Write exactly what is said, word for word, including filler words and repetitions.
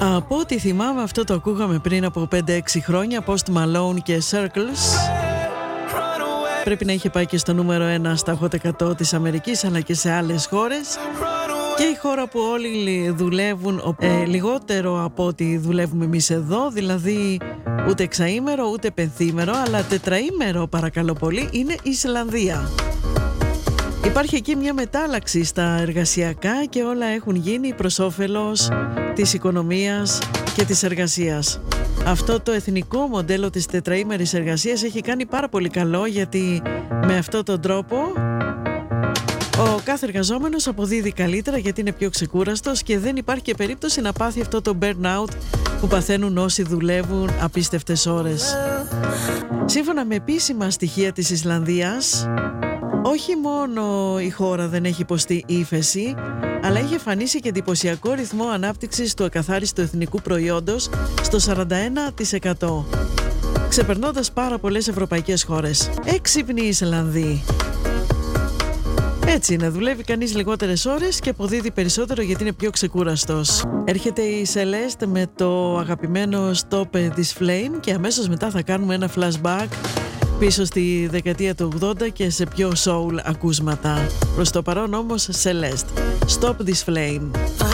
Από ό,τι θυμάμαι, αυτό το ακούγαμε πριν από πέντε έξι χρόνια, Post Malone και Circles. Πρέπει να είχε πάει και στο νούμερο ένα στα Hot εκατό της Αμερικής, αλλά και σε άλλες χώρες. Και η χώρα που όλοι δουλεύουν ε, λιγότερο από ό,τι δουλεύουμε εμείς εδώ, δηλαδή ούτε εξαήμερο ούτε πενθήμερο, αλλά τετραήμερο παρακαλώ πολύ, είναι η Ισλανδία. Υπάρχει εκεί μια μετάλλαξη στα εργασιακά και όλα έχουν γίνει προς όφελος της οικονομίας και της εργασίας. Αυτό το εθνικό μοντέλο της τετραήμερης εργασίας έχει κάνει πάρα πολύ καλό, γιατί με αυτόν τον τρόπο ο κάθε εργαζόμενος αποδίδει καλύτερα, γιατί είναι πιο ξεκούραστος και δεν υπάρχει και περίπτωση να πάθει αυτό το burnout που παθαίνουν όσοι δουλεύουν απίστευτες ώρες. Σύμφωνα με επίσημα στοιχεία της Ισλανδίας, όχι μόνο η χώρα δεν έχει υποστεί ύφεση, αλλά έχει εμφανίσει και εντυπωσιακό ρυθμό ανάπτυξης του ακαθάριστου εθνικού προϊόντος στο σαράντα ένα τοις εκατό, ξεπερνώντας πάρα πολλές ευρωπαϊκές χώρες. Έξυπνοι Ισλανδοί. Έτσι είναι, δουλεύει κανείς λιγότερες ώρες και αποδίδει περισσότερο γιατί είναι πιο ξεκούραστος. Έρχεται η Celeste με το αγαπημένο Stop This Flame και αμέσως μετά θα κάνουμε ένα flashback πίσω στη δεκαετία του ογδόντα και σε πιο soul ακούσματα. Προς το παρόν όμως Celeste, Stop This Flame.